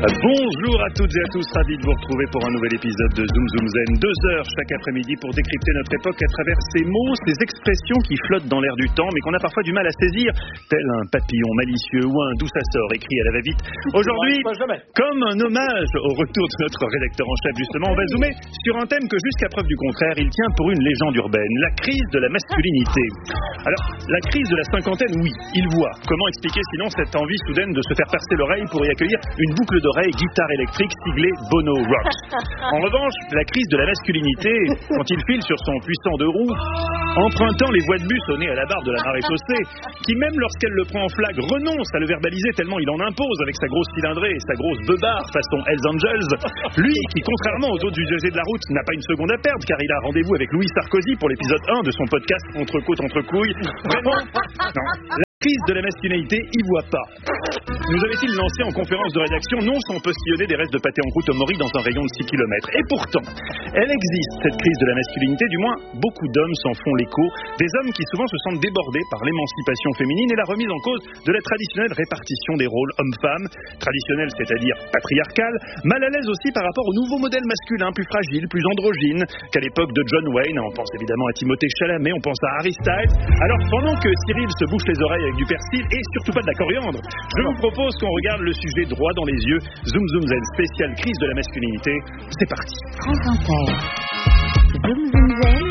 Bonjour à toutes et à tous, ravi de vous retrouver pour un nouvel épisode de Zoom Zoom Zen. 2 heures chaque après-midi pour décrypter notre époque à travers ces mots, ces expressions qui flottent dans l'air du temps mais qu'on a parfois du mal à saisir, tel un papillon malicieux ou un d'où ça sort écrit à la va-vite. Aujourd'hui, comme un hommage au retour de notre rédacteur en chef justement, on va zoomer sur un thème que jusqu'à preuve du contraire, il tient pour une légende urbaine, la crise de la masculinité. Alors, la crise de la cinquantaine, oui, il voit. Comment expliquer sinon cette envie soudaine de se faire percer l'oreille pour y accueillir une boucle d'oreille guitare électrique siglée Bono Rocks. En revanche, la crise de la masculinité, quand il file sur son puissant 2 roues, empruntant les voies de bus au nez à la barre de la maréchaussée, qui même lorsqu'elle le prend en flag renonce à le verbaliser tellement il en impose avec sa grosse cylindrée et sa grosse beubare façon Hells Angels, lui qui contrairement aux autres usagers de la route n'a pas une seconde à perdre car il a rendez-vous avec Louis Sarkozy pour l'épisode 1 de son podcast Entre côtes entre couilles. Vraiment, non. La crise de la masculinité, y voit pas. Nous avait-il lancé en conférence de rédaction, non sans postillonner des restes de pâté en croûte au Maury dans un rayon de 6 km. Et pourtant, elle existe, cette crise de la masculinité, du moins beaucoup d'hommes s'en font l'écho, des hommes qui souvent se sentent débordés par l'émancipation féminine et la remise en cause de la traditionnelle répartition des rôles hommes-femmes, traditionnelle c'est-à-dire patriarcale, mal à l'aise aussi par rapport au nouveau modèle masculin, plus fragile, plus androgyne qu'à l'époque de John Wayne. On pense évidemment à Timothée Chalamet, on pense à Harry Styles. Alors pendant que Cyril se bouche les oreilles avec du persil et surtout pas de la coriandre, je vous propose qu'on regarde le sujet droit dans les yeux. Zoom Zoom Zen spécial crise de la masculinité. C'est parti. France Inter. Zoom Zoom Zen.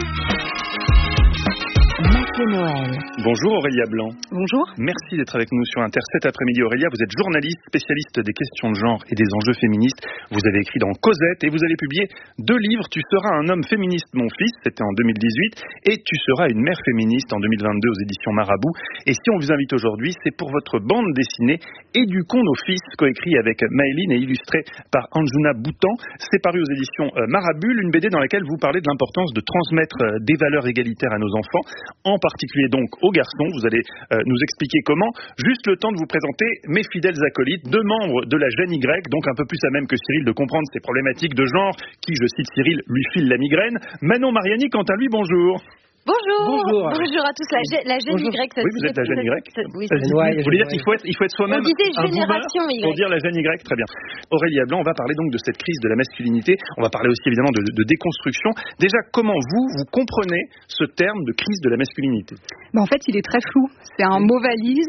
Mathieu Noël. Bonjour Aurélia Blanc. Bonjour. Merci d'être avec nous sur Inter cet après-midi. Aurélia, vous êtes journaliste, spécialiste des questions de genre et des enjeux féministes. Vous avez écrit dans Cosette et vous avez publié 2 livres. Tu seras un homme féministe, mon fils, c'était en 2018, et Tu seras une mère féministe en 2022 aux éditions Marabout. Et si on vous invite aujourd'hui, c'est pour votre bande dessinée Éduquons nos fils, coécrit avec Maëline et illustré par Anjuna Boutan. C'est paru aux éditions Marabout, une BD dans laquelle vous parlez de l'importance de transmettre des valeurs égalitaires à nos enfants, en particulier donc aux garçons. Vous allez nous expliquer comment. Juste le temps de vous présenter mes fidèles acolytes, 2 membres de la Gêne Y, donc un peu plus à même que Cyril de comprendre ces problématiques de genre, qui, je cite Cyril, lui file la migraine. Manon Mariani, quant à lui, bonjour. Bonjour à tous. La Gêne Y. Oui, vous êtes la Gêne Y. Oui, vous voulez dire qu'il faut être soi-même on disait un génération Y. pour dire la Gêne Y. Très bien. Aurélia Blanc, on va parler donc de cette crise de la masculinité. On va parler aussi évidemment de déconstruction. Déjà, comment vous comprenez ce terme de crise de la masculinité ? En fait, il est très flou. C'est un mot valise.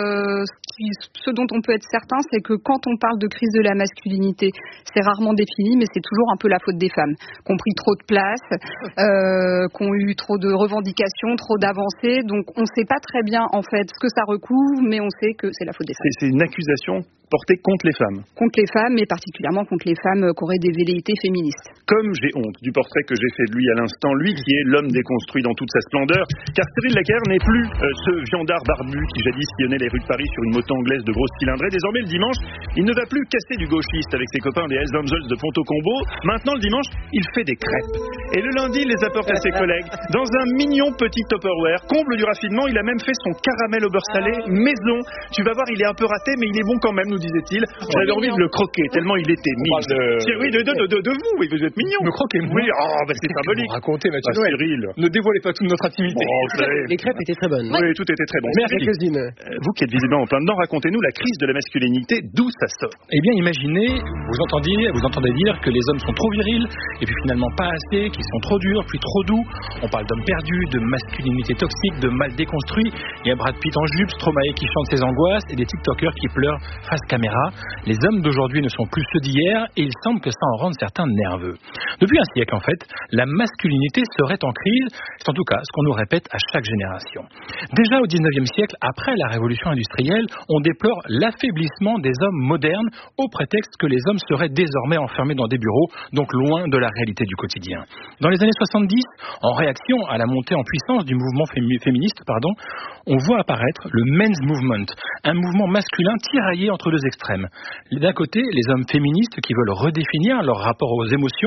Ce dont on peut être certain, c'est que quand on parle de crise de la masculinité, c'est rarement défini, mais c'est toujours un peu la faute des femmes, qui ont pris trop de place, qui ont eu trop de revendications, trop d'avancées. Donc, on ne sait pas très bien, en fait, ce que ça recouvre, mais on sait que c'est la faute des femmes. C'est une accusation portée contre les femmes. Contre les femmes, mais particulièrement contre les femmes qui auraient des velléités féministes. Comme j'ai honte du portrait que j'ai fait de lui à l'instant, lui qui est l'homme déconstruit dans toute sa splendeur, car Cyril Laquer n'est plus ce viandard barbu qui jadis sillonnait les rues de Paris sur une moto anglaise de grosse cylindrée. Désormais, le dimanche, il ne va plus casser du gauchiste avec ses copains des Hells Angels de Ponto Combo. Maintenant, le dimanche, il fait des crêpes. Et le lundi, il les apporte à ses collègues dans un mignon petit Tupperware. Comble du raffinement, il a même fait son caramel au beurre salé maison. Tu vas voir, il est un peu raté, mais il est bon quand même, nous disait-il. J'avais envie de le croquer, tellement il était mignon. Oui, de vous, oui, vous êtes mignon. Me croquer, moi. Oui, c'est symbolique. Racontez, Mathieu Noël. Cyril. Ne dévoilez pas toute notre activité. Les crêpes étaient très bonnes. Oui, tout était très bon. Merci, cuisine. Vous qui êtes visiblement en plein dedans, racontez-nous la crise de la masculinité, d'où ça sort. Eh bien, imaginez, vous entendez dire que les hommes sont trop virils, et puis finalement pas assez, qu'ils sont trop durs, puis trop doux. On parle d'hommes perdus, de masculinité toxique, de mal déconstruit. Il y a Brad Pitt en jupe, Stromae qui chante ses angoisses, et des TikTokers qui pleurent face caméra. Les hommes d'aujourd'hui ne sont plus ceux d'hier, et il semble que ça en rende certains nerveux. Depuis un siècle, en fait, la masculinité serait en crise. C'est en tout cas ce qu'on nous répète à chaque génération. Déjà au 19e siècle, après la révolution industrielle, on déplore l'affaiblissement des hommes modernes au prétexte que les hommes seraient désormais enfermés dans des bureaux, donc loin de la réalité du quotidien. Dans les années 70, en réaction à la montée en puissance du mouvement féministe, on voit apparaître le men's movement, un mouvement masculin tiraillé entre 2 extrêmes. D'un côté, les hommes féministes qui veulent redéfinir leur rapport aux émotions,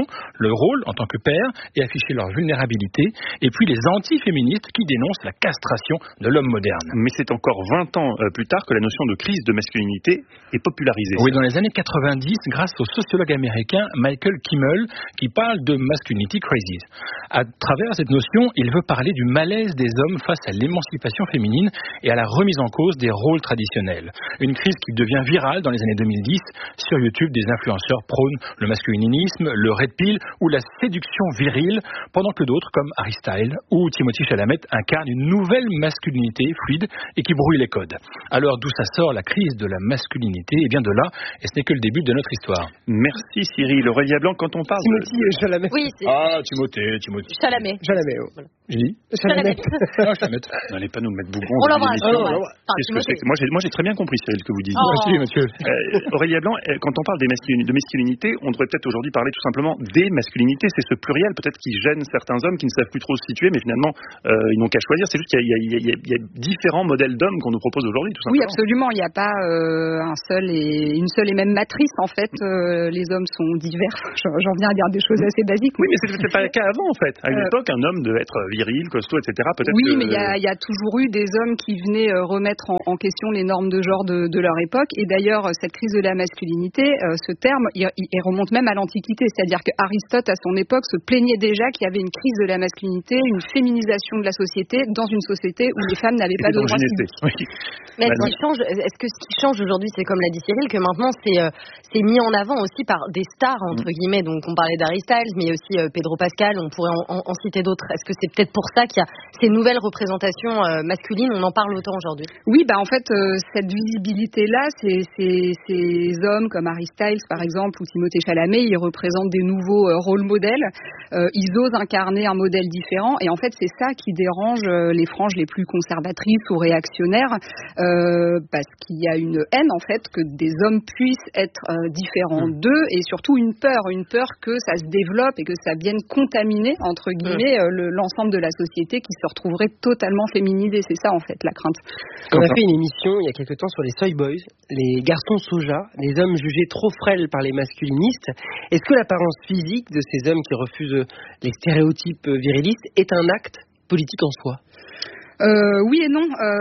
leur rôle en tant que père et afficher leur vulnérabilité. Et puis les anti-féministes qui dénoncent la castration de l'homme moderne. Mais c'est encore 20 ans plus tard que la notion de crise de masculinité est popularisée. Oui, dans les années 90, grâce au sociologue américain Michael Kimmel, qui parle de masculinity crisis. À travers cette notion, il veut parler du malaise des hommes face à l'émancipation féminine et à la remise en cause des rôles traditionnels. Une crise qui devient virale dans les années 2010. Sur YouTube, des influenceurs prônent le masculinisme, le red pill ou la séduction virile, pendant que d'autres, comme Harry Styles ou Timothée Chalamet, incarnent une nouvelle masculinité fluide et qui brouille les codes. Alors d'où ça sort la crise de la masculinité? Et bien de là, et ce n'est que le début de notre histoire. Merci Cyril. Aurélia Blanc, quand on parle Timothée Chalamet. Oui, c'est Timothée. Chalamet. Voilà. J'ai dit Chalamet. Chalamet. N'allez pas nous mettre bougon. On l'embrasse. Qu'est-ce que c'est que... Moi, j'ai très bien compris, Cyril, ce que vous disiez. Merci, monsieur. Aurélia Blanc, quand on parle de masculinité, on devrait peut-être aujourd'hui parler tout simplement des masculinités. C'est ce pluriel peut-être qui gêne certains hommes qui ne savent plus trop se situer, mais finalement, ils n'ont qu'à choisir. C'est juste qu'il y a différents modèles d'hommes qu'on nous propose aujourd'hui, tout simplement. Oui, absolument. Il n'y a pas une seule et même matrice, en fait. Les hommes sont divers. J'en viens à dire des choses assez basiques. Oui, mais c'était pas le cas avant, en fait. À une époque, un homme devait être viril, costaud, etc. Peut-être oui, mais il y a toujours eu des hommes qui venaient remettre en question les normes de genre de leur époque. Et d'ailleurs, cette crise de la masculinité, ce terme, il remonte même à l'Antiquité. C'est-à-dire qu'Aristote, à son époque, se plaignait déjà qu'il y avait une crise de la masculinité, une féminisation de la société dans une société où les femmes n'avaient pas de droits civiques. Oui. Mais est-ce que ce qui change aujourd'hui, c'est comme l'a dit Cyril, que maintenant c'est mis en avant aussi par des stars, entre guillemets. Donc on parlait d'Harry Styles, mais aussi Pedro Pascal, on pourrait en citer d'autres. Est-ce que c'est peut-être pour ça qu'il y a ces nouvelles représentations masculines, on en parle autant aujourd'hui? Oui, en fait, cette visibilité-là, ces hommes comme Harry Styles, par exemple, ou Timothée Chalamet, ils représentent des nouveaux rôles modèles. Ils osent incarner un modèle différent. Et en fait, c'est ça qui dérange les franges les plus conservatrices ou réactionnaires, parce qu'il y a une haine, en fait, que des hommes puissent être différents d'eux, et surtout une peur que ça se développe et que ça vienne contaminer, entre guillemets, l'ensemble de la société qui se retrouverait totalement féminisée. C'est ça, en fait, la crainte. On a fait une émission il y a quelque temps sur les soy boys, les garçons soja, les hommes jugés trop frêles par les masculinistes. Est-ce que l'apparence physique de ces hommes qui refusent les stéréotypes virilistes est un acte politique en soi? Oui et non.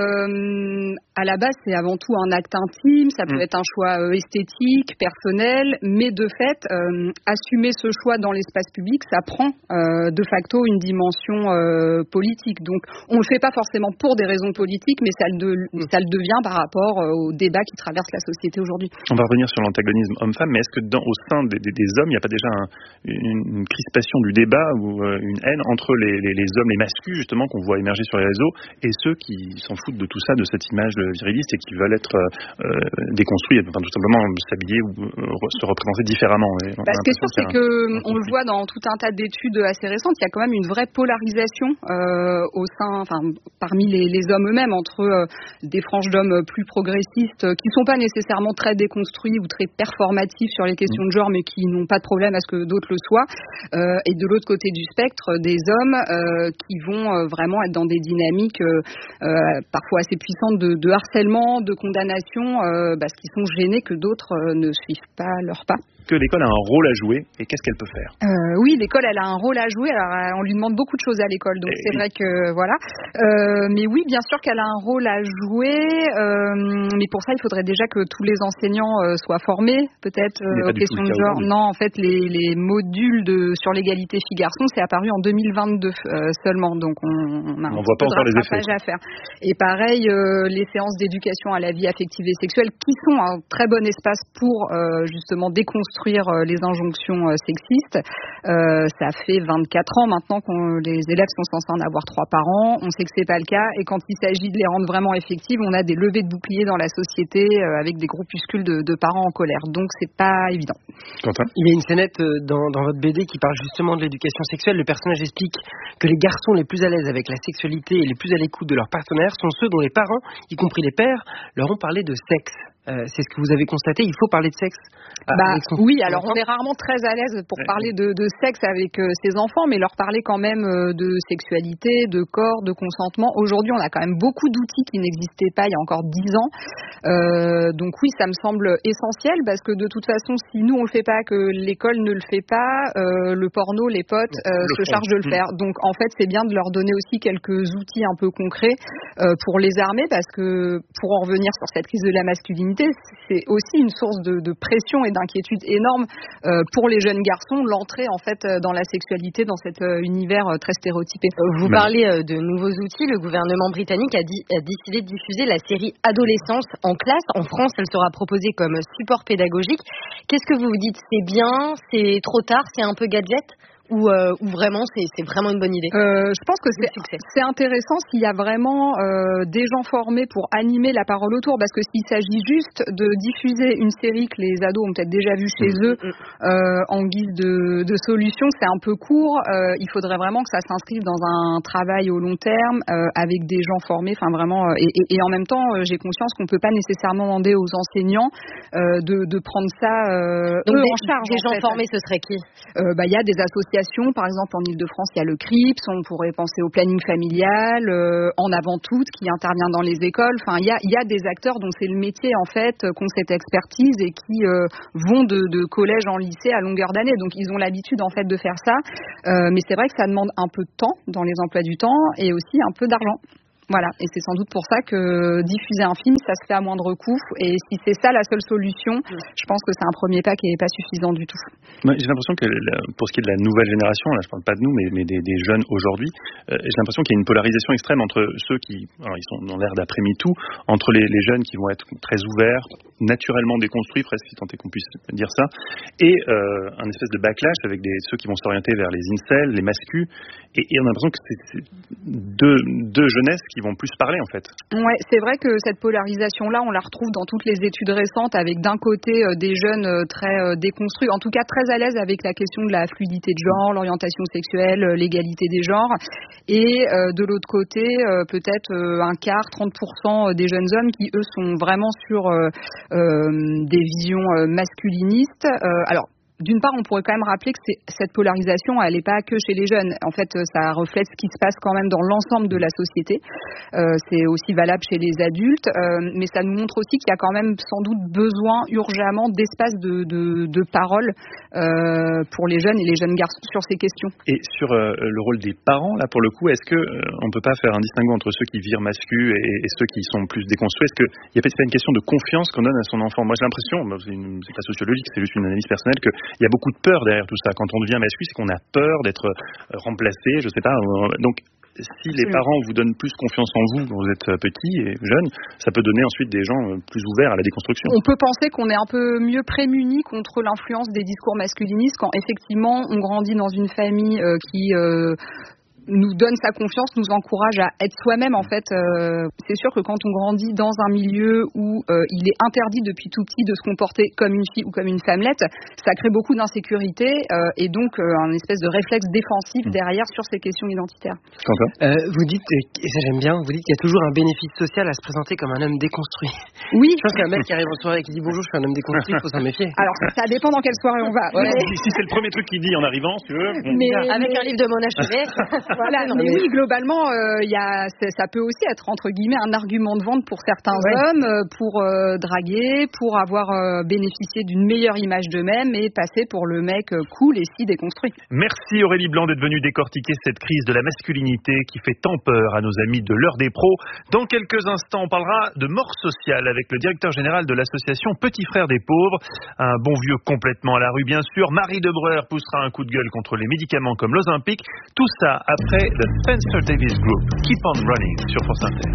À la base, c'est avant tout un acte intime. Ça peut être un choix esthétique, personnel, mais de fait, assumer ce choix dans l'espace public, ça prend de facto une dimension politique. Donc, on le fait pas forcément pour des raisons politiques, mais ça le devient par rapport au débat qui traverse la société aujourd'hui. On va revenir sur l'antagonisme homme-femme, mais est-ce que au sein des hommes, il n'y a pas déjà une crispation du débat ou une haine entre les hommes, les masculins justement qu'on voit émerger sur les réseaux, et ceux qui s'en foutent de tout ça, de cette image viriliste et qui veulent être déconstruits, enfin tout simplement s'habiller ou se représenter différemment. Ce qui est sûr, c'est que on le voit dans tout un tas d'études assez récentes, il y a quand même une vraie polarisation parmi les hommes eux-mêmes entre des franges d'hommes plus progressistes qui sont pas nécessairement très déconstruits ou très performatifs sur les questions de genre, mais qui n'ont pas de problème à ce que d'autres le soient, et de l'autre côté du spectre, des hommes qui vont vraiment être dans des dynamiques parfois assez puissantes de harcèlement, de condamnation, parce qu'ils sont gênés que d'autres ne suivent pas leur pas. Que l'école a un rôle à jouer, et qu'est-ce qu'elle peut faire? Oui, l'école, elle a un rôle à jouer. Alors, on lui demande beaucoup de choses à l'école, donc c'est vrai que voilà. Mais oui, bien sûr qu'elle a un rôle à jouer, mais pour ça, il faudrait déjà que tous les enseignants soient formés, peut-être, aux questions de genre. Non, en fait, les modules sur l'égalité filles-garçons, c'est apparu en 2022 seulement, donc on voit pas encore les effets à faire. Et pareil, les séances d'éducation à la vie affective et sexuelle, qui sont un très bon espace pour justement déconstruire les injonctions sexistes. Ça fait 24 ans maintenant que les élèves sont censés en avoir 3 par an. On sait que c'est pas le cas, et quand il s'agit de les rendre vraiment effectives, on a des levées de boucliers dans la société avec des groupuscules de parents en colère. Donc c'est pas évident. Quentin ? Il y a une scénette dans votre BD qui parle justement de l'éducation sexuelle. Le personnage explique que les garçons les plus à l'aise avec la sexualité et les plus à l'écoute de leurs partenaires sont ceux dont les parents, y compris les pères, leur ont parlé de sexe. C'est ce que vous avez constaté. Il faut parler de sexe. Oui, alors on est rarement très à l'aise pour parler de sexe avec ses enfants, mais leur parler quand même de sexualité, de corps, de consentement. Aujourd'hui, on a quand même beaucoup d'outils qui n'existaient pas il y a encore 10 ans. Donc oui, ça me semble essentiel parce que de toute façon, si nous on le fait pas, que l'école ne le fait pas, le porno, les potes se chargent de le faire. Donc en fait, c'est bien de leur donner aussi quelques outils un peu concrets pour les armer, parce que pour en revenir sur cette crise de la masculinité, c'est aussi une source de pression et d'inquiétude énorme pour les jeunes garçons, l'entrée en fait dans la sexualité, dans cet univers très stéréotypé. Vous parlez de nouveaux outils. Le gouvernement britannique a décidé de diffuser la série Adolescence en classe. En France, elle sera proposée comme support pédagogique. Qu'est-ce que vous vous dites? C'est bien? C'est trop tard? C'est un peu gadget? Ou vraiment c'est vraiment une bonne idée? Je pense que c'est intéressant s'il y a vraiment des gens formés pour animer la parole autour, parce que s'il s'agit juste de diffuser une série que les ados ont peut-être déjà vue chez eux en guise de solution, c'est un peu court. Il faudrait vraiment que ça s'inscrive dans un travail au long terme avec des gens formés, enfin vraiment, et en même temps j'ai conscience qu'on peut pas nécessairement demander aux enseignants de prendre ça donc en charge. Des gens formés, ce serait qui? Il y a des associations. Par exemple, en Ile-de-France, il y a le CRIPS, on pourrait penser au planning familial, En Avant Toutes, qui intervient dans les écoles. Enfin, il y a des acteurs dont c'est le métier, en fait, qui ont cette expertise et qui vont de collège en lycée à longueur d'année. Donc, ils ont l'habitude, en fait, de faire ça. Mais c'est vrai que ça demande un peu de temps dans les emplois du temps et aussi un peu d'argent. Voilà, et c'est sans doute pour ça que diffuser un film, ça se fait à moindre coût. Et si c'est ça la seule solution, je pense que c'est un premier pas qui n'est pas suffisant du tout. Ouais, j'ai l'impression que pour ce qui est de la nouvelle génération, là je parle pas de nous, mais des jeunes aujourd'hui, j'ai l'impression qu'il y a une polarisation extrême entre ceux qui, alors ils sont dans l'ère d'après MeToo, entre les jeunes qui vont être très ouverts, naturellement déconstruits, presque si tant est qu'on puisse dire ça, et un espèce de backlash avec ceux qui vont s'orienter vers les incels, les mascus, et on a l'impression que c'est deux jeunesses qui vont plus parler en fait. Ouais, c'est vrai que cette polarisation-là, on la retrouve dans toutes les études récentes, avec d'un côté des jeunes très déconstruits, en tout cas très à l'aise avec la question de la fluidité de genre, l'orientation sexuelle, l'égalité des genres, et de l'autre côté, peut-être un quart, 30% des jeunes hommes qui, eux, sont vraiment sur des visions masculinistes. Alors, d'une part, on pourrait quand même rappeler que cette polarisation, elle n'est pas que chez les jeunes. En fait, ça reflète ce qui se passe quand même dans l'ensemble de la société. C'est aussi valable chez les adultes, mais ça nous montre aussi qu'il y a quand même sans doute besoin urgemment d'espace de parole pour les jeunes et les jeunes garçons sur ces questions. Et sur le rôle des parents, là, pour le coup, est-ce que on peut pas faire un distinguo entre ceux qui virent masculins et ceux qui sont plus déconstruits? Est-ce qu'il y a peut-être une question de confiance qu'on donne à son enfant? Moi, j'ai l'impression, c'est pas sociologique, c'est juste une analyse personnelle, que il y a beaucoup de peur derrière tout ça. Quand on devient masculin, c'est qu'on a peur d'être remplacé, je sais pas. Donc, si les parents vous donnent plus confiance en vous quand vous êtes petit et jeune, ça peut donner ensuite des gens plus ouverts à la déconstruction. On peut penser qu'on est un peu mieux prémunis contre l'influence des discours masculinistes quand effectivement on grandit dans une famille qui nous donne sa confiance, nous encourage à être soi-même en fait. C'est sûr que quand on grandit dans un milieu où il est interdit depuis tout petit de se comporter comme une fille ou comme une femmelette, ça crée beaucoup d'insécurité et donc un espèce de réflexe défensif derrière sur ces questions identitaires. Vous dites, et ça j'aime bien, vous dites qu'il y a toujours un bénéfice social à se présenter comme un homme déconstruit. Oui. Je pense qu'un mec qui arrive en soirée et qui dit bonjour, je suis un homme déconstruit, il faut s'en méfier. Alors ça dépend dans quelle soirée on va. Ouais. Si c'est le premier truc qu'il dit en arrivant, si tu veux. Avec un livre de Mona Chollet. Voilà, mais oui, globalement, ça peut aussi être entre guillemets un argument de vente pour certains hommes, pour draguer, pour avoir bénéficié d'une meilleure image d'eux-mêmes et passer pour le mec cool et si déconstruit. Merci Aurélie Blanc d'être venue décortiquer cette crise de la masculinité qui fait tant peur à nos amis de l'heure des pros. Dans quelques instants, on parlera de mort sociale avec le directeur général de l'association Petits Frères des Pauvres. Un bon vieux complètement à la rue, bien sûr. Marie Debreur poussera un coup de gueule contre les médicaments comme l'Ozempic. Tout ça après The Spencer Davis Group. Keep on running sur France Inter.